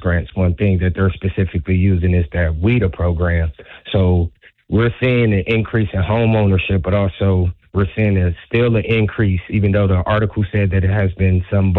grants, one thing that they're specifically using is that WIDA program. So we're seeing an increase in home ownership, but also we're seeing still an increase, even though the article said that it has been some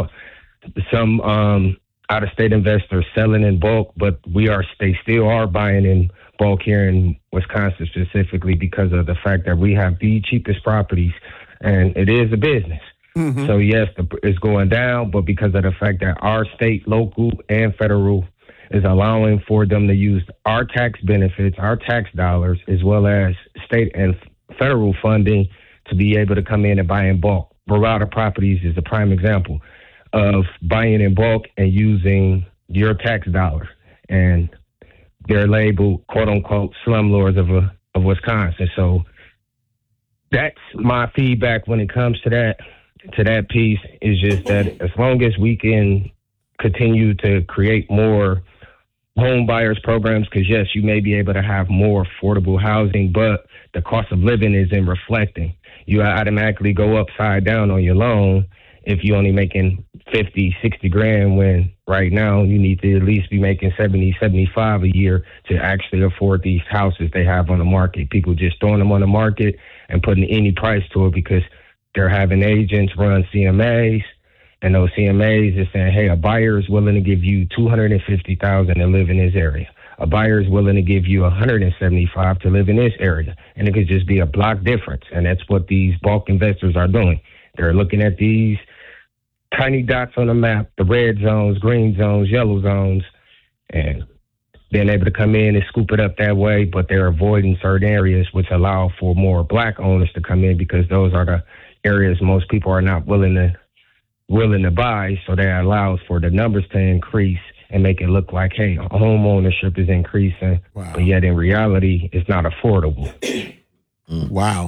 out-of-state investors selling in bulk, but they still are buying in bulk here in Wisconsin specifically because of the fact that we have the cheapest properties, and it is a business. Mm-hmm. So yes, it's going down, but because of the fact that our state, local, and federal is allowing for them to use our tax benefits, our tax dollars, as well as state and federal funding to be able to come in and buy in bulk. Verrata Properties is a prime example of buying in bulk and using your tax dollar. And they're labeled, quote unquote, slumlords of Wisconsin. So that's my feedback when it comes to that piece, is just that as long as we can continue to create more home buyers programs, because yes, you may be able to have more affordable housing, but the cost of living isn't reflecting. You automatically go upside down on your loan if you're only making 50, 60 grand, when right now you need to at least be making 70, 75 a year to actually afford these houses they have on the market. People just throwing them on the market and putting any price to it because they're having agents run CMAs, and those CMAs are saying, hey, a buyer is willing to give you $250,000 to live in this area. A buyer is willing to give you $175,000 to live in this area. And it could just be a block difference. And that's what these bulk investors are doing. They're looking at these tiny dots on the map, the red zones, green zones, yellow zones, and being able to come in and scoop it up that way, but they're avoiding certain areas which allow for more black owners to come in, because those are the areas most people are not willing to buy. So that allows for the numbers to increase and make it look like, hey, home ownership is increasing, wow, but yet in reality, it's not affordable. Wow.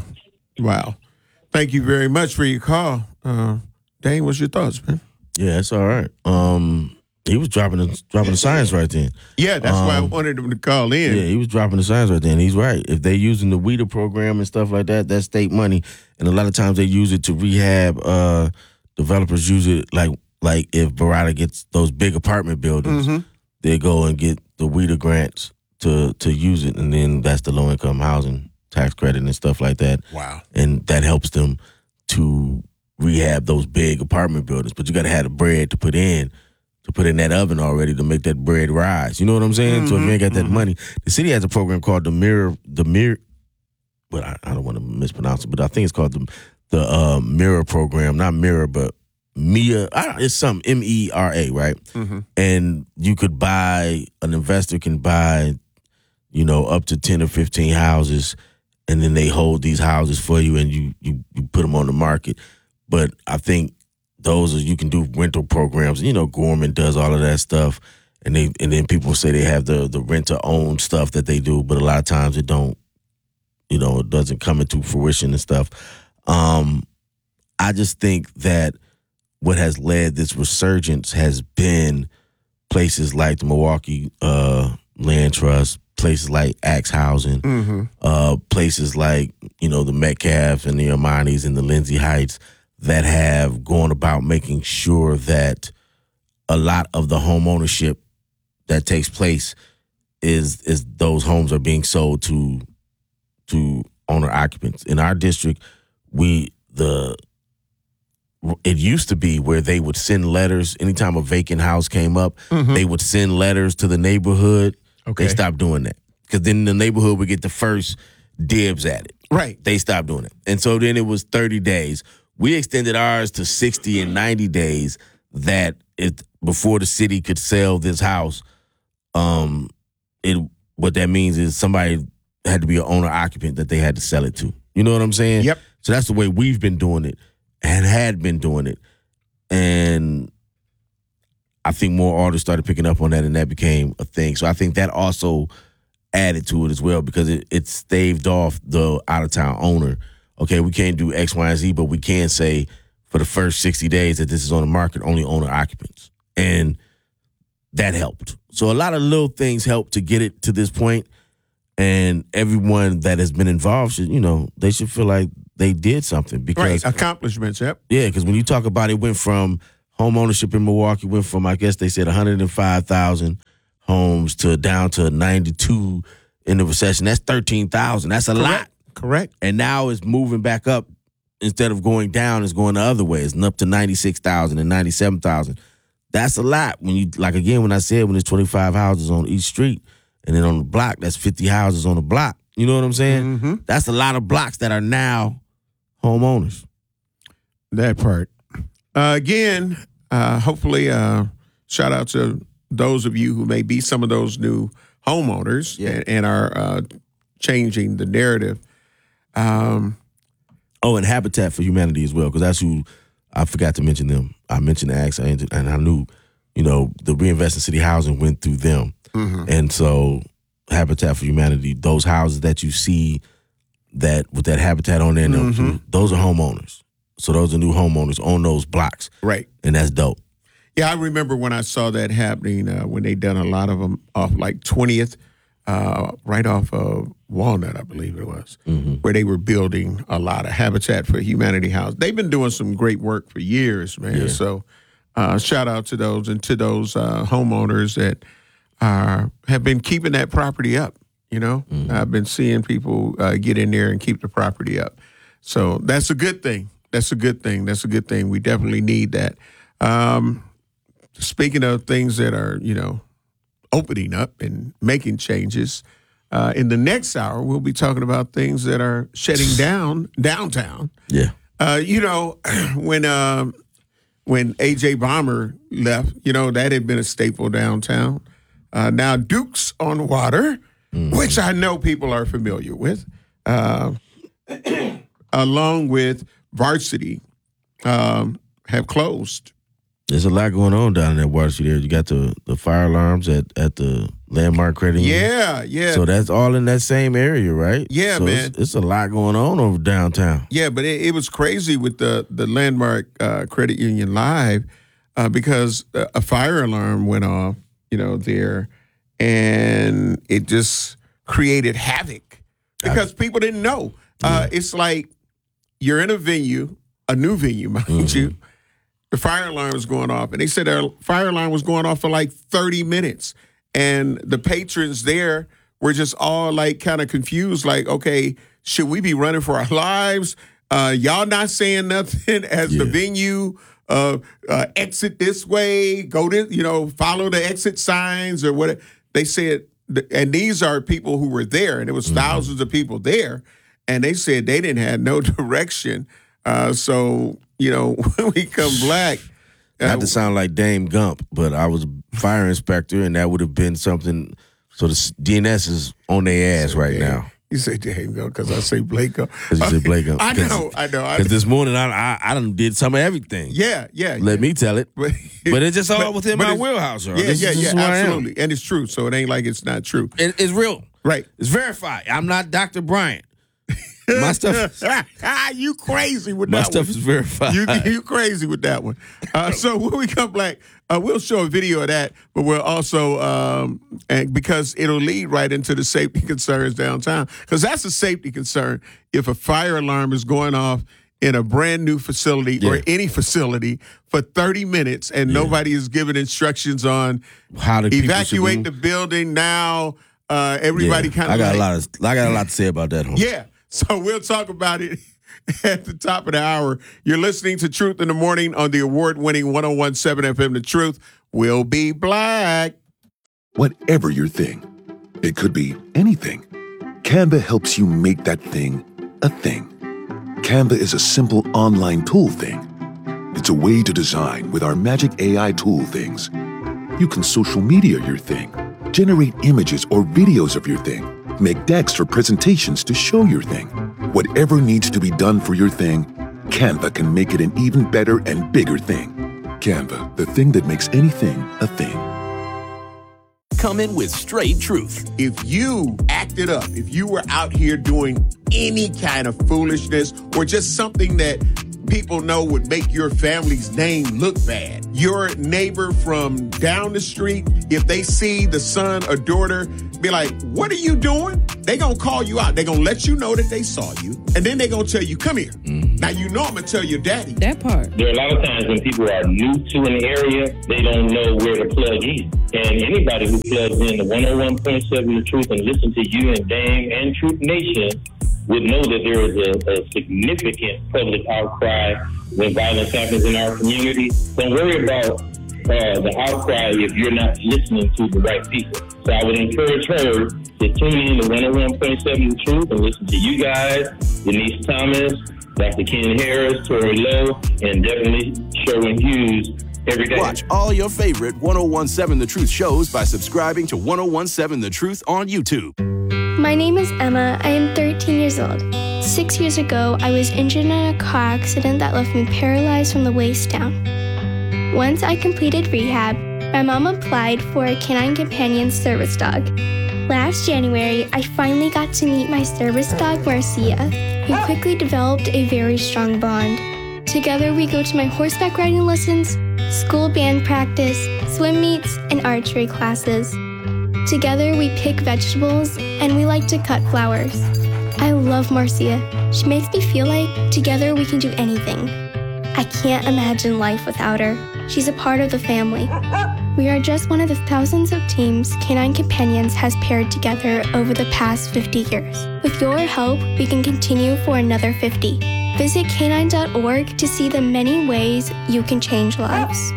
Thank you very much for your call. Dane, what's your thoughts, man? Yeah, it's all right. He was dropping the science right then. Yeah, that's why I wanted him to call in. Yeah, he was dropping the science right then. He's right. If they're using the WIDA program and stuff like that, that's state money. And a lot of times they use it to rehab. Developers use it like if Verrata gets those big apartment buildings, mm-hmm, they go and get the WIDA grants to use it, and then that's the low-income housing tax credit and stuff like that. Wow. And that helps them to rehab those big apartment buildings. But you got to have the bread to put in that oven already to make that bread rise. You know what I'm saying? Mm-hmm. So if you ain't got that money, the city has a program called the Mirror, but I don't want to mispronounce it, but I think it's called the Mirror program, not Mirror, but MIA. It's something, MERA, right? Mm-hmm. And an investor can buy, up to 10 or 15 houses, and then they hold these houses for you, and you put them on the market. But I think you can do rental programs. Gorman does all of that stuff, and then people say they have the rent to own stuff that they do, but a lot of times it don't. It doesn't come into fruition and stuff. I just think that what has led this resurgence has been places like the Milwaukee Land Trust, places like Axe Housing, mm-hmm, places like, the Metcalf and the Armanis and the Lindsay Heights, that have gone about making sure that a lot of the home ownership that takes place is those homes are being sold to owner occupants. In our district, it used to be where they would send letters anytime a vacant house came up. Mm-hmm. They would send letters to the neighborhood. Okay. They stopped doing that because then the neighborhood would get the first dibs at it. Right. They stopped doing it. And so then it was 30 days. We extended ours to 60 and 90 days before the city could sell this house. What that means is somebody had to be an owner occupant that they had to sell it to. You know what I'm saying? Yep. So that's the way we've been doing it and had been doing it. And I think more artists started picking up on that, and that became a thing. So I think that also added to it as well, because it staved off the out-of-town owner. Okay, we can't do X, Y, and Z, but we can say for the first 60 days that this is on the market, only owner occupants. And that helped. So a lot of little things helped to get it to this point. And everyone that has been involved should, they should feel like they did something. Because right, accomplishments, yep. Yeah, because when you talk about it went from home ownership in Milwaukee went from, I guess they said 105,000 homes to down to 92 in the recession. That's 13,000. That's a lot. Correct. And now it's moving back up. Instead of going down, it's going the other way. It's up to 96,000 and 97,000. That's a lot. When you, like, again, when I said when there's 25 houses on each street, and then on the block, that's 50 houses on the block. You know what I'm saying? Mm-hmm. That's a lot of blocks that are now homeowners. That part. Again, hopefully, shout out to those of you who may be some of those new homeowners and are changing the narrative. And Habitat for Humanity as well, because that's who I forgot to mention them. I mentioned AXA, and I knew, the Reinvest in City Housing went through them. Mm-hmm. And so Habitat for Humanity, those houses that you see that with that Habitat on there, those are homeowners. So those are new homeowners on those blocks. Right. And that's dope. Yeah, I remember when I saw that happening, when they done a lot of them off like 20th, right off of Walnut, I believe it was, where they were building a lot of Habitat for Humanity house. They've been doing some great work for years, man. Yeah. So shout out to those and to those homeowners that have been keeping that property up. I've been seeing people get in there and keep the property up. So that's a good thing. That's a good thing. We definitely need that. Speaking of things that are, opening up and making changes, in the next hour, we'll be talking about things that are shutting down downtown. Yeah. When A.J. Bomber left, that had been a staple downtown. Now Duke's on Water, which I know people are familiar with, along with Varsity, have closed. There's a lot going on down in that Varsity there. You got the fire alarms at the Landmark Credit Union. Yeah. So that's all in that same area, right? Yeah, so man. It's a lot going on over downtown. Yeah, but it was crazy with the Landmark Credit Union Live because a fire alarm went off, there, and it just created havoc because people didn't know. It's like you're in a venue, a new venue, mind you. The fire alarm was going off, and they said their fire alarm was going off for like 30 minutes. And the patrons there were just all like kind of confused, like, okay, should we be running for our lives? Y'all not saying nothing as the venue, exit this way, go to, follow the exit signs or what. They said, and these are people who were there, and it was thousands of people there, and they said they didn't have no direction. So, when we come black. Not to sound like Dame Gump, but I was a fire inspector, and that would have been something. So the DNS is on their ass right now. You say Dame Gump because I say Blake Gump. Because you say Blake Gump. I know. Because this morning I done did some of everything. Yeah. Let me tell it. But it's just all within my wheelhouse. Yeah, absolutely. And it's true. So it ain't like it's not true. It's real. Right. It's verified. I'm not Dr. Bryant. My stuff. You crazy with that one. My stuff is verified. You crazy with that one. So when we come back, we'll show a video of that, but we'll also, and because it'll lead right into the safety concerns downtown, because that's a safety concern. If a fire alarm is going off in a brand new facility or any facility for 30 minutes and nobody is giving instructions on how to evacuate the building now, everybody kind of. I got a lot to say about that. Homie. Yeah. So we'll talk about it at the top of the hour. You're listening to Truth in the Morning on the award-winning 101.7 FM The Truth. We'll be black. Whatever your thing, it could be anything. Canva helps you make that thing a thing. Canva is a simple online tool thing. It's a way to design with our magic AI tool things. You can social media your thing, generate images or videos of your thing, make decks or presentations to show your thing. Whatever needs to be done for your thing, Canva can make it an even better and bigger thing. Canva, the thing that makes anything a thing. Come in with straight truth. If you acted up, if you were out here doing any kind of foolishness or just something that people know would make your family's name look bad, your neighbor from down the street, if they see the son or daughter, be like, what are you doing? They gonna call you out. They gonna let you know that they saw you. And then they gonna tell you, come here. Now, you know I'm going to tell your daddy. That part. There are a lot of times when people are new to an area, they don't know where to plug in. And anybody who plugs in to 101.7 The Truth and listen to you and Dame and Truth Nation would know that there is a significant public outcry when violence happens in our community. Don't worry about the outcry if you're not listening to the right people. So I would encourage her to tune in to 101.7 The Truth and listen to you guys, Denise Thomas, Dr. Ken Harris, Tori Lowe, and definitely Sherwin Hughes every day. Watch all your favorite 101.7 The Truth shows by subscribing to 101.7 The Truth on YouTube. My name is Emma. I am 13 years old. 6 years ago, I was injured in a car accident that left me paralyzed from the waist down. Once I completed rehab, my mom applied for a Canine Companion service dog. Last January, I finally got to meet my service dog, Marcia. We quickly developed a very strong bond. Together, we go to my horseback riding lessons, school band practice, swim meets, and archery classes. Together, we pick vegetables, and we like to cut flowers. I love Marcia. She makes me feel like together we can do anything. I can't imagine life without her. She's a part of the family. We are just one of the thousands of teams Canine Companions has paired together over the past 50 years. With your help, we can continue for another 50. Visit canine.org to see the many ways you can change lives.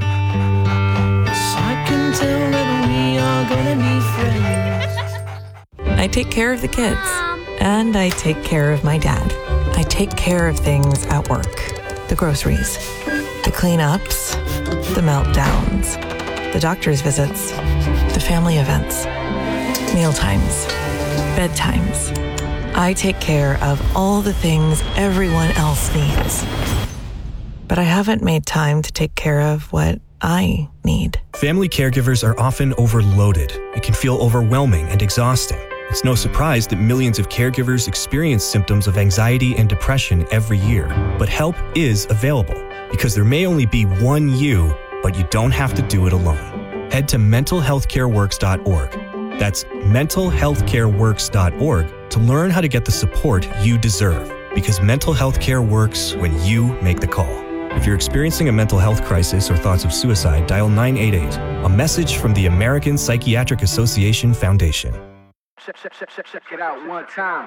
I can tell that we are gonna be friends. I take care of the kids, and I take care of my dad. I take care of things at work. The groceries, the cleanups, the meltdowns, the doctor's visits, the family events, mealtimes, bedtimes. I take care of all the things everyone else needs. But I haven't made time to take care of what I need. Family caregivers are often overloaded. It can feel overwhelming and exhausting. It's no surprise that millions of caregivers experience symptoms of anxiety and depression every year. But help is available, because there may only be one you, but you don't have to do it alone. Head to mentalhealthcareworks.org. That's mentalhealthcareworks.org to learn how to get the support you deserve, because mental health care works when you make the call. If you're experiencing a mental health crisis or thoughts of suicide, dial 988, a message from the American Psychiatric Association Foundation. Check it out one time.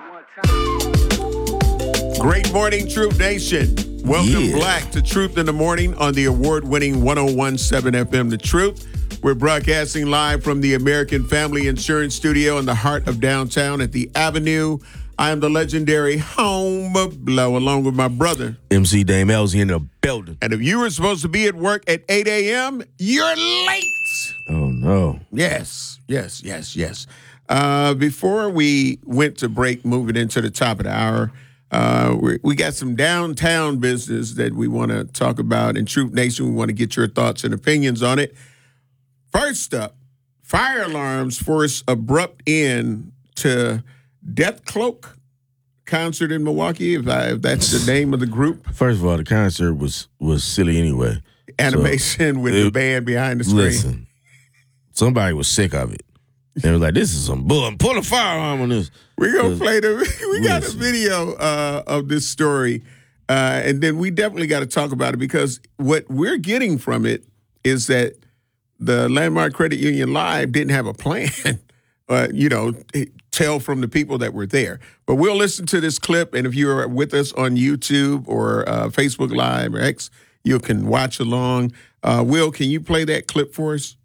Great morning, Truth Nation. Welcome back to Truth in the Morning on the award-winning 101.7 FM The Truth. We're broadcasting live from the American Family Insurance Studio in the heart of downtown at the Avenue. I am the legendary Home Blow, along with my brother, MC Dame Elsie, in the building. And if you were supposed to be at work at 8 a.m., you're late. Oh, no. Yes. Before we went to break, moving into the top of the hour, we got some downtown business that we want to talk about. In Truth Nation, we want to get your thoughts and opinions on it. First up, fire alarms force abrupt end to Death Cloak concert in Milwaukee, if that's the name of the group. First of all, the concert was silly anyway. Animation with the band behind the screen. Listen, somebody was sick of it. They were like, this is some bull. Pull a firearm on this. We're going to play we got a video of this story, and then we definitely got to talk about it, because what we're getting from it is that the Landmark Credit Union Live didn't have a plan, tell from the people that were there. But we'll listen to this clip, and if you're with us on YouTube or Facebook Live or X, you can watch along. Will, can you play that clip for us?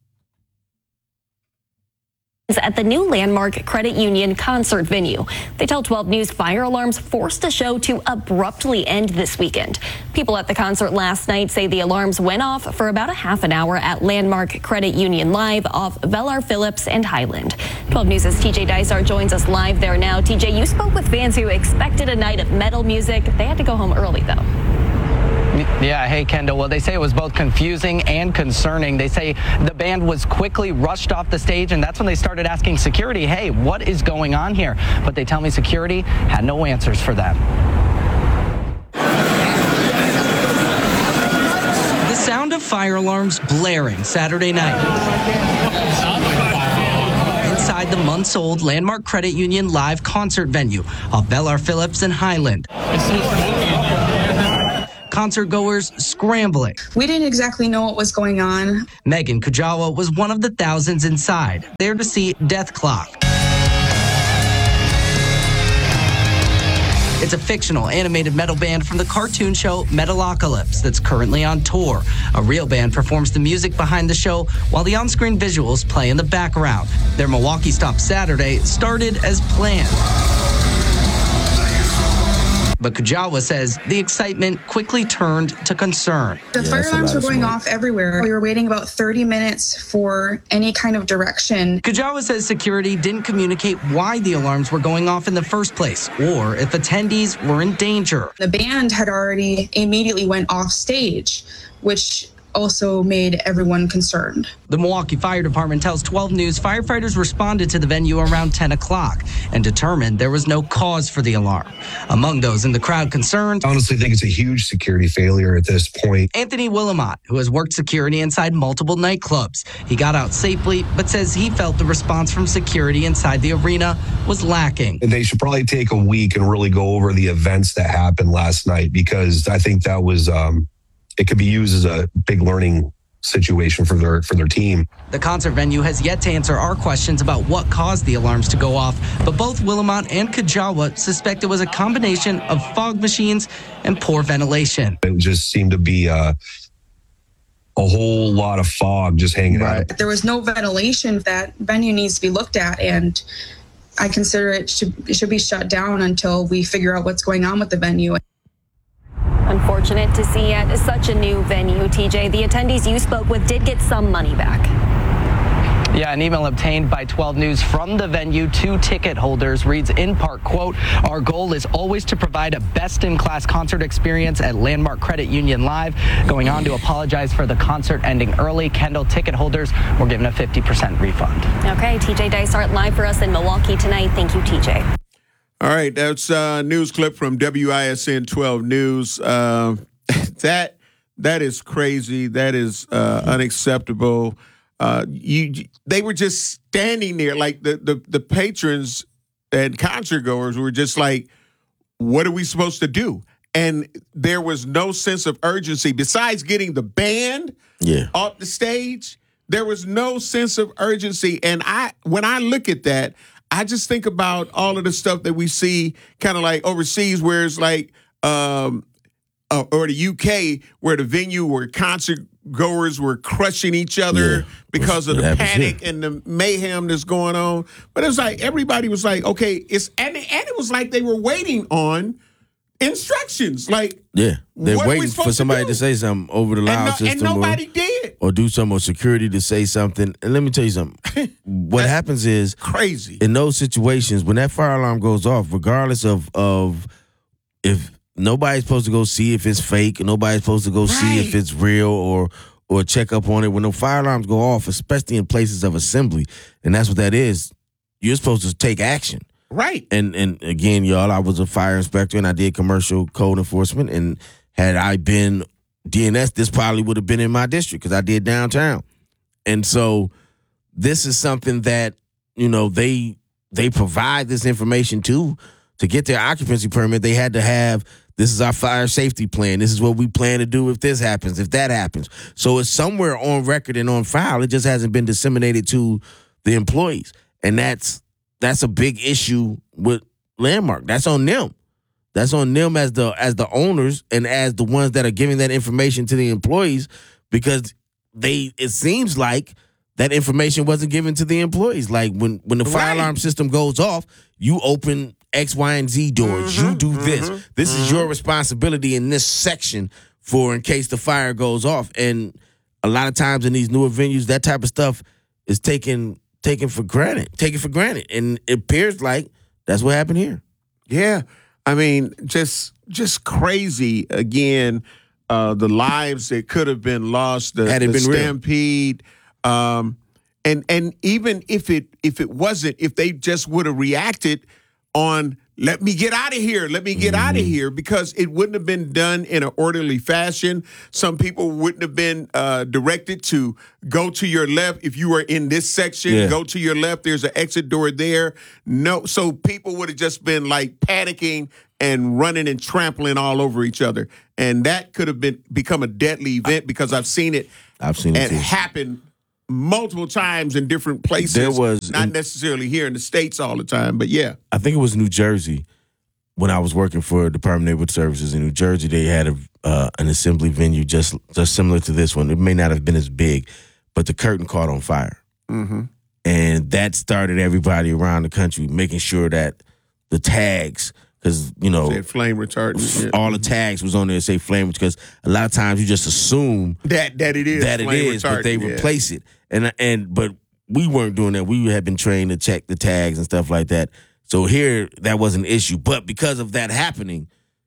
At the new Landmark Credit Union concert venue. They tell 12 News fire alarms forced the show to abruptly end this weekend. People at the concert last night say the alarms went off for about a half an hour at Landmark Credit Union Live off Velar Phillips and Highland. 12 News' TJ Dysart joins us live there now. TJ, you spoke with fans who expected a night of metal music. They had to go home early, though. Yeah, hey, Kendall. Well, they say it was both confusing and concerning. They say the band was quickly rushed off the stage, and that's when they started asking security, hey, what is going on here? But they tell me security had no answers for them. The sound of fire alarms blaring Saturday night inside the months-old Landmark Credit Union Live concert venue off Velar Phillips and Highland. concertgoers scrambling. We didn't exactly know what was going on. Megan Kujawa was one of the thousands inside, there to see Death Clock. It's a fictional animated metal band from the cartoon show Metalocalypse that's currently on tour. A real band performs the music behind the show while the on-screen visuals play in the background. Their Milwaukee stop Saturday started as planned. But Kujawa says the excitement quickly turned to concern. The fire alarms were going off everywhere. We were waiting about 30 minutes for any kind of direction. Kujawa says security didn't communicate why the alarms were going off in the first place or if attendees were in danger. The band had already immediately went off stage, which also made everyone concerned. The Milwaukee Fire Department tells 12 News firefighters responded to the venue around 10 o'clock and determined there was no cause for the alarm. Among those in the crowd concerned, I honestly think it's a huge security failure at this point. Anthony Willamot, who has worked security inside multiple nightclubs. He got out safely, but says he felt the response from security inside the arena was lacking. They should probably take a week and really go over the events that happened last night, because I think that was it could be used as a big learning situation for their team. The concert venue has yet to answer our questions about what caused the alarms to go off, but both Willamot and Kujawa suspect it was a combination of fog machines and poor ventilation. It just seemed to be a whole lot of fog just hanging out. There was no ventilation. That venue needs to be looked at, and I consider it should be shut down until we figure out what's going on with the venue. Unfortunate to see at such a new venue, TJ. The attendees you spoke with did get some money back. Yeah, an email obtained by 12 News from the venue to ticket holders reads in part, quote, "Our goal is always to provide a best-in-class concert experience at Landmark Credit Union Live." Going on to apologize for the concert ending early. Kendall, ticket holders were given a 50% refund. Okay, TJ Dysart live for us in Milwaukee tonight. Thank you, TJ. All right, that's a news clip from WISN 12 News. That is crazy. That is unacceptable. They were just standing there, like the patrons and concert goers were just like, what are we supposed to do? And there was no sense of urgency. Besides getting the band off the stage, there was no sense of urgency. And when I look at that, I just think about all of the stuff that we see kind of like overseas, where it's like, or the UK, where the venue where concert goers were crushing each other because of the panic and the mayhem that's going on. But it was like everybody was like, okay, and it was like they were waiting on instructions. Like, they're waiting for somebody to say something over the loud system, and nobody did, or do something, or security to say something. And let me tell you something. What happens is crazy in those situations when that fire alarm goes off, regardless of if nobody's supposed to go see if it's fake, nobody's supposed to go see if it's real or check up on it. When the fire alarms go off, especially in places of assembly, and that's what that is, you're supposed to take action. Right. And again, y'all, I was a fire inspector and I did commercial code enforcement. And had I been DNS, this probably would have been in my district because I did downtown. And so this is something that, they provide this information to get their occupancy permit. They had to have, this is our fire safety plan. This is what we plan to do if this happens, if that happens. So it's somewhere on record and on file. It just hasn't been disseminated to the employees. And that's a big issue with Landmark. That's on them. That's on them as the owners and as the ones that are giving that information to the employees, because it seems like that information wasn't given to the employees. Like when the fire alarm system goes off, you open X, Y, and Z doors. You do this. This is your responsibility in this section for in case the fire goes off. And a lot of times in these newer venues, that type of stuff is taken for granted. And it appears like that's what happened here. Yeah. I mean, just crazy. Again, the lives that could have been lost, the stampede. And even if it wasn't, if they just would have reacted on, let me get out of here. Let me get out of here, because it wouldn't have been done in an orderly fashion. Some people wouldn't have been directed to go to your left. If you were in this section, go to your left. There's an exit door there. No, so people would have just been like panicking and running and trampling all over each other. And that could have become a deadly event because I've seen it happen multiple times in different places. There was not necessarily here in the States all the time, but yeah. I think it was New Jersey when I was working for Department of Neighborhood Services in New Jersey. They had an assembly venue just similar to this one. It may not have been as big, but the curtain caught on fire. Mm-hmm. And that started everybody around the country making sure that the tags, because, you know, said flame retardant. All the tags was on there to say flame, because a lot of times you just assume that it is, but they replace it. But we weren't doing that. We had been trained to check the tags and stuff like that. So here, that was an issue. But because of that happening,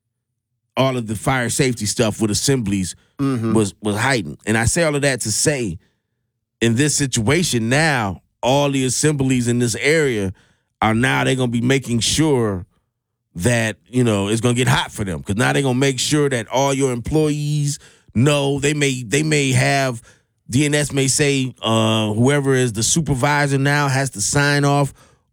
all of the fire safety stuff with assemblies was heightened. And I say all of that to say, in this situation now, all the assemblies in this area they're going to be making sure that, you know, it's going to get hot for them. Because now they're going to make sure that all your employees know. They may have, DNS may say, whoever is the supervisor now has to sign off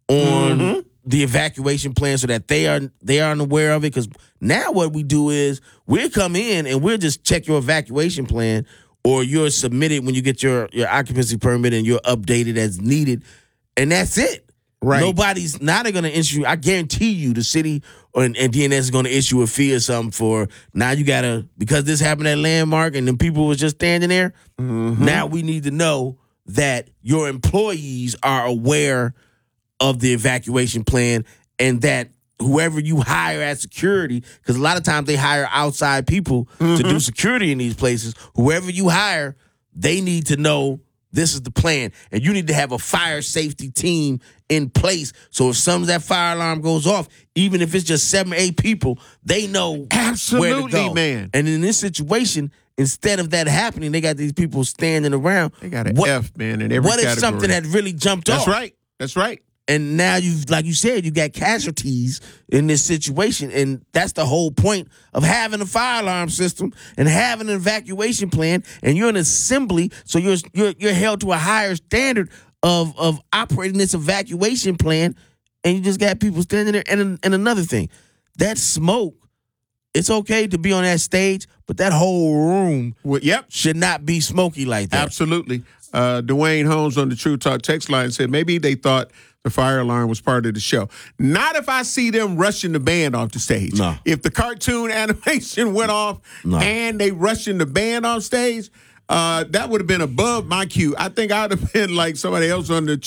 on the evacuation plan so that they aren't aware of it. Because now what we do is we'll come in and we'll just check your evacuation plan, or you're submitted when you get your occupancy permit and you're updated as needed. And that's it. Right. Now they're going to issue, I guarantee you, the city and DNS is going to issue a fee or something for, now you got to, because this happened at Landmark and then people was just standing there, now we need to know that your employees are aware of the evacuation plan, and that whoever you hire as security, because a lot of times they hire outside people to do security in these places, whoever you hire, they need to know this is the plan. And you need to have a fire safety team in place. So if that fire alarm goes off, even if it's just 7 or 8 people, they know where to go. Man. And in this situation, instead of that happening, they got these people standing around. They got an F, man, in every What category. if something had really jumped off? That's right. And now like you said, you got casualties in this situation. And that's the whole point of having a fire alarm system and having an evacuation plan. And you're an assembly, so you're held to a higher standard of operating this evacuation plan. And you just got people standing there. And another thing, that smoke, it's okay to be on that stage, but that whole room should not be smoky like that. Absolutely. Dwayne Holmes on the True Talk text line said maybe they thought the fire alarm was part of the show. Not if I see them rushing the band off the stage. No. If the cartoon animation went off and they rushing the band off stage, that would have been above my cue. I think I would have been like somebody else on the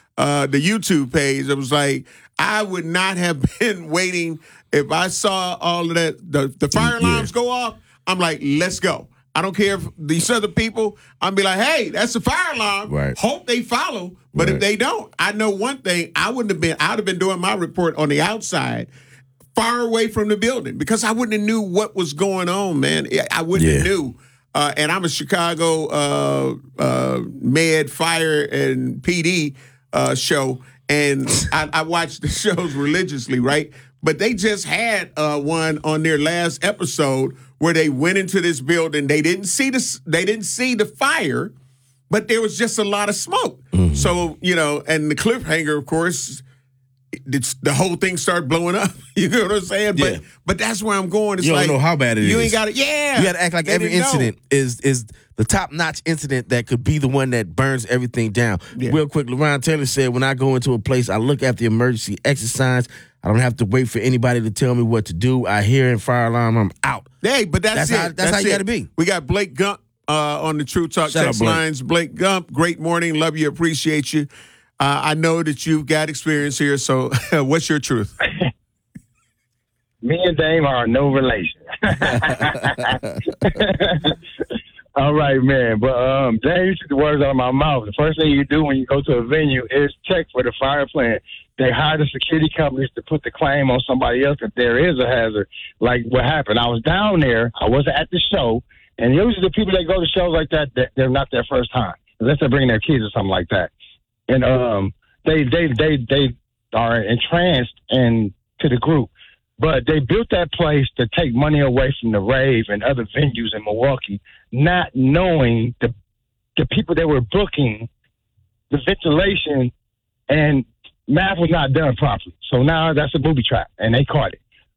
YouTube page. It was like, I would not have been waiting. If I saw all of that, the fire alarms go off, I'm like, let's go. I don't care if these other people, I'll be like, hey, that's a fire alarm. Right. Hope they follow. But if they don't, I know one thing, I would have been doing my report on the outside, far away from the building, because I wouldn't have knew what was going on, man. I wouldn't have knew. And I'm a Chicago Med, Fire, and PD show, and I watch the shows religiously, right? But they just had one on their last episode where they went into this building. They didn't see the fire, but there was just a lot of smoke. So, you know, and the cliffhanger, of course, the whole thing started blowing up. You know what I'm saying? Yeah. But that's where I'm going. It's you don't like, know how bad it is. You ain't got to, You got to act like every incident is the top-notch incident that could be the one that burns everything down. Yeah. Real quick, LaRon Taylor said, when I go into a place, I look at the emergency exit signs. I don't have to wait for anybody to tell me what to do. I hear a fire alarm, I'm out. Hey, but that's it. That's how you got to be. We got Blake Gump on the True Talk text lines. Blake Gump, great morning. Love you, appreciate you. I know that you've got experience here, so what's your truth? Me and Dame are no relation. All right, man. But Dame, you took the words out of my mouth. The first thing you do when you go to a venue is check for the fire plan. They hire the security companies to put the claim on somebody else if there is a hazard, like what happened. I was down there. I wasn't at the show. And usually the people that go to shows like that, they're not their first time, unless they're bringing their kids or something like that. And they are entranced to the group. But they built that place to take money away from the rave and other venues in Milwaukee, not knowing the people that were booking, the ventilation, and math was not done properly. So now that's a booby trap, and they caught it.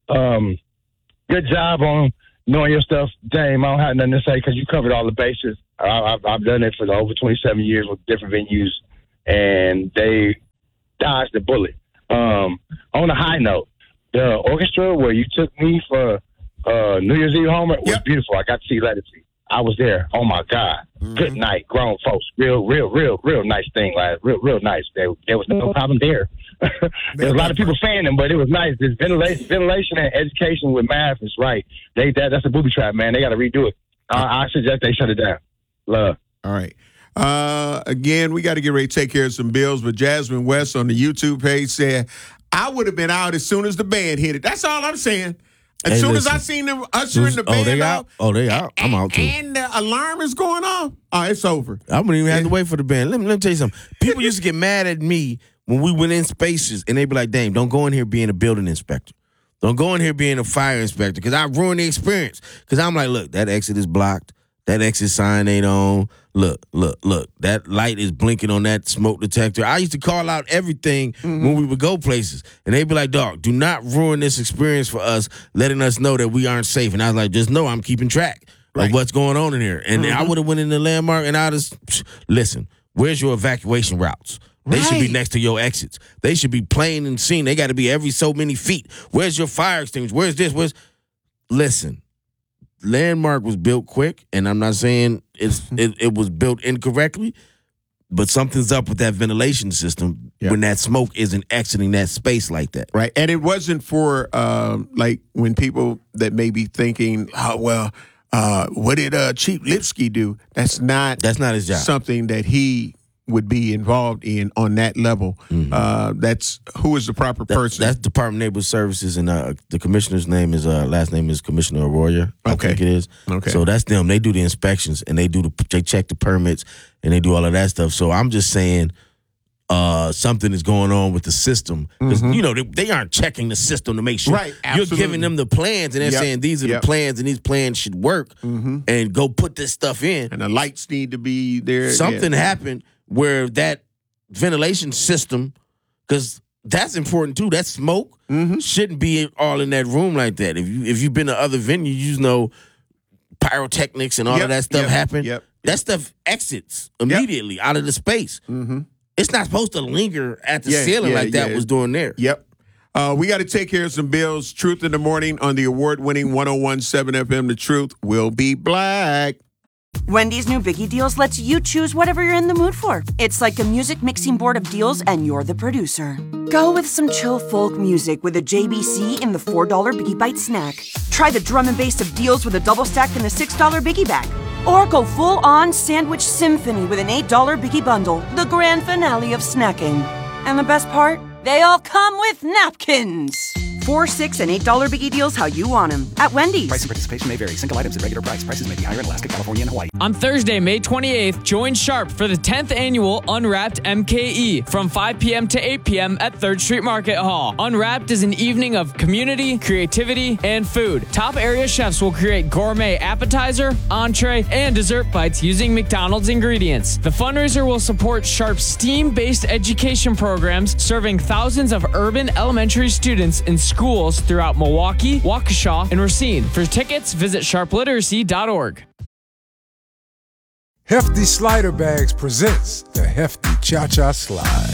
Good job on knowing your stuff, Dame. I don't have nothing to say because you covered all the bases. I've done it for over 27 years with different venues, and they dodged the bullet. On a high note, the orchestra where you took me for New Year's Eve Homer was beautiful. I got to see Lettucey. I was there. Oh my God! Good night, grown folks. Real nice thing. Like real nice. There was no problem there. There's a lot of people fanning them, but it was nice. This ventilation and education with math is right. That's a booby trap, man. They got to redo it. I suggest they shut it down. Love. All right. Again, we got to get ready to take care of some bills, but Jasmine West on the YouTube page said, I would have been out as soon as the band hit it. That's all I'm saying. As soon as I seen them ushering the band out. They out. I'm out too. And the alarm is going off. Oh, it's over. I wouldn't even have to wait for the band. Let me tell you something. People used to get mad at me when we went in spaces, and they'd be like, Dame, don't go in here being a building inspector. Don't go in here being a fire inspector, because I ruined the experience. Because I'm like, look, that exit is blocked. That exit sign ain't on. Look. That light is blinking on that smoke detector. I used to call out everything when we would go places. And they'd be like, dog, do not ruin this experience for us, letting us know that we aren't safe. And I was like, just know I'm keeping track of what's going on in here. And I would have went in the Landmark and I'd just, listen, where's your evacuation routes? They should be next to your exits. They should be plain and seen. They got to be every so many feet. Where's your fire extinguisher? Where's this? Listen. Landmark was built quick, and I'm not saying it was built incorrectly, but something's up with that ventilation system when that smoke isn't exiting that space like that. Right, and it wasn't for, like, when people that may be thinking, what did Chief Lipsky do? That's not his job. Something that he would be involved in on that level. That's who is the proper person. That's Department of Neighborhood Services, and the commissioner's name is last name is Commissioner Arroyo. I think it is. Okay, so that's them. They do the inspections and they check the permits and they do all of that stuff. So I'm just saying, something is going on with the system because they aren't checking the system to make sure. Right, absolutely. You're giving them the plans and they're saying these are the plans and these plans should work and go put this stuff in. And the lights need to be there. Something happened where that ventilation system, because that's important too, that smoke shouldn't be all in that room like that. If you've been to other venues, you know pyrotechnics and all of that stuff happen. That stuff exits immediately out of the space. It's not supposed to linger at the ceiling like that was doing there. We got to take care of some bills. Truth in the Morning on the award-winning 101.7 FM. The Truth will be black. Wendy's new Biggie Deals lets you choose whatever you're in the mood for. It's like a music mixing board of deals, and you're the producer. Go with some chill folk music with a JBC in the $4 Biggie Bite snack. Try the drum and bass of deals with a double stack in the $6 Biggie Bag. Or go full-on sandwich symphony with an $8 Biggie Bundle, the grand finale of snacking. And the best part? They all come with napkins. $4, $6, and $8 Biggie Deals how you want them at Wendy's. Price and participation may vary. Single items at regular price. Prices may be higher in Alaska, California, and Hawaii. On Thursday, May 28th, join Sharp for the 10th annual Unwrapped MKE from 5 p.m. to 8 p.m. at 3rd Street Market Hall. Unwrapped is an evening of community, creativity, and food. Top area chefs will create gourmet appetizer, entree, and dessert bites using McDonald's ingredients. The fundraiser will support Sharp's STEAM-based education programs serving thousands of urban elementary students in schools throughout Milwaukee, Waukesha, and Racine. For tickets, visit sharpliteracy.org. Hefty Slider Bags presents the Hefty Cha-Cha Slide.